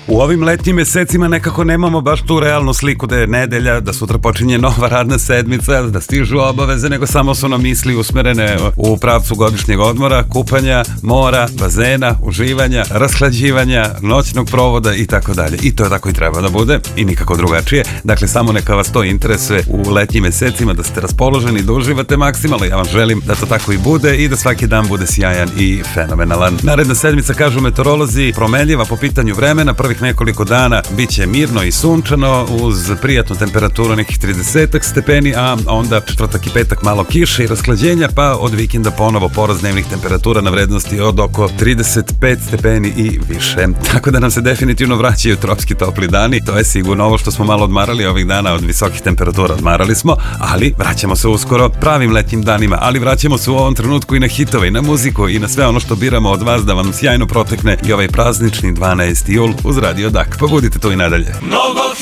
U ovim letnjim mesecima nekako nemamo baš tu realnu sliku da je nedelja, da sutra počinje nova radna sedmica, da stižu obaveze, nego samo su nam misli usmerene u pravcu godišnjeg odmora, kupanja, mora, bazena, uživanja, rashlađivanja, noćnog provoda i tako dalje. I to je tako i treba da bude i nikako drugačije. Dakle, samo neka vas to interesuje u letnjim mesecima, da ste raspoloženi, da uživate maksimalno. Ja vam želim da to tako i bude i da svaki dan bude sjajan i fenomenalan. Naredna sedmica, kažu meteorolozi, promenljiva po pitanju vremena. Prvih nekoliko dana biće mirno i sunčano uz prijatnu temperaturu nekih 30 stepeni, a onda četvrtak i petak malo kiše i rashlađenja, pa od vikenda ponovo porast dnevnih temperatura na vrednosti od oko 35 stepeni i više. Tako da nam se definitivno vraćaju tropski topli dani. To je sigurno. Ovo što smo malo odmarali ovih dana od visokih temperatura, odmarali smo, ali vraćamo se uskoro pravim letnjim danima, ali vraćamo se u ovom trenutku i na hitove i na muziku i na sve ono što biramo od vas da vam sjajno protekne i ovaj praznični 12. jul uz Radio Dak. Pa budite tu i nadalje.